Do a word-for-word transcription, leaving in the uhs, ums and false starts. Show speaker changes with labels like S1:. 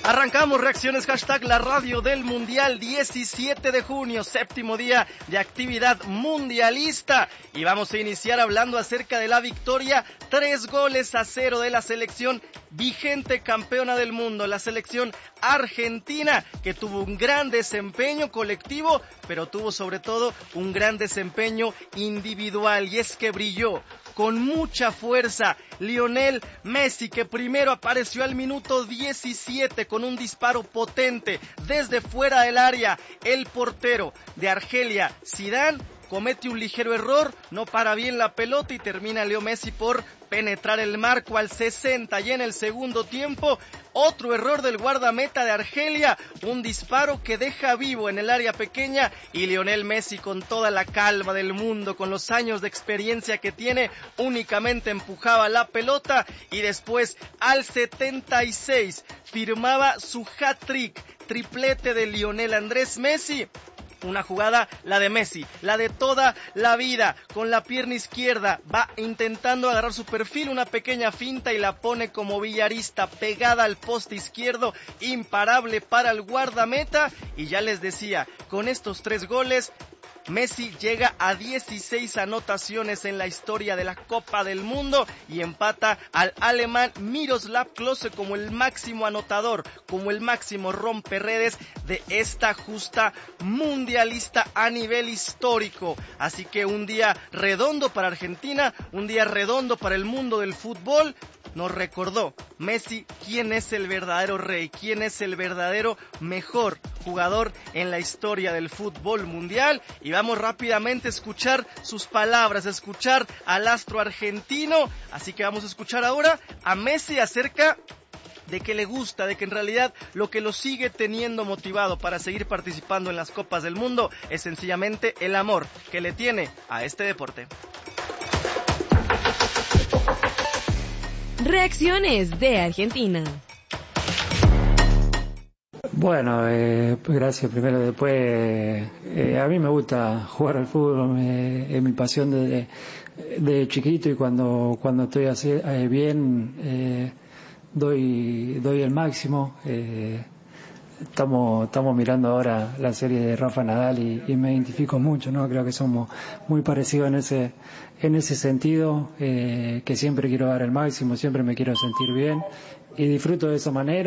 S1: Arrancamos reacciones, hashtag la radio del mundial, diecisiete de junio, séptimo día de actividad mundialista. Y vamos a iniciar hablando acerca de la victoria, tres goles a cero de la selección vigente campeona del mundo, la selección argentina, que tuvo un gran desempeño colectivo, pero tuvo sobre todo un gran desempeño individual, y es que brilló con mucha fuerza Lionel Messi, que primero apareció al minuto diecisiete con un disparo potente desde fuera del área. El portero de Argelia, Zidane, comete un ligero error, no para bien la pelota y termina Leo Messi por penetrar el marco al sesenta, y en el segundo tiempo otro error del guardameta de Argelia, un disparo que deja vivo en el área pequeña, y Lionel Messi, con toda la calma del mundo, con los años de experiencia que tiene, únicamente empujaba la pelota, y después al setenta y seis firmaba su hat-trick, triplete de Lionel Andrés Messi. Una jugada, la de Messi, la de toda la vida, con la pierna izquierda, va intentando agarrar su perfil, una pequeña finta y la pone como billarista, pegada al poste izquierdo, imparable para el guardameta. Y ya les decía, con estos tres goles, Messi llega a dieciséis anotaciones en la historia de la Copa del Mundo y empata al alemán Miroslav Klose como el máximo anotador, como el máximo romperredes de esta justa mundialista a nivel histórico. Así que un día redondo para Argentina, un día redondo para el mundo del fútbol. Nos recordó Messi quién es el verdadero rey, quién es el verdadero mejor jugador en la historia del fútbol mundial. Y vamos rápidamente a escuchar sus palabras, a escuchar al astro argentino. Así que vamos a escuchar ahora a Messi acerca de que le gusta, de que en realidad lo que lo sigue teniendo motivado para seguir participando en las Copas del Mundo es sencillamente el amor que le tiene a este deporte.
S2: Reacciones de Argentina.
S3: Bueno, eh, pues gracias primero. Después, eh, a mí me gusta jugar al fútbol, me, es mi pasión desde de chiquito, y cuando cuando estoy así, eh, bien, eh, doy doy el máximo. Eh, Estamos estamos mirando ahora la serie de Rafa Nadal y, y me identifico mucho, ¿no? Creo que somos muy parecidos en ese en ese sentido, eh, que siempre quiero dar el máximo, siempre me quiero sentir bien y disfruto de esa manera.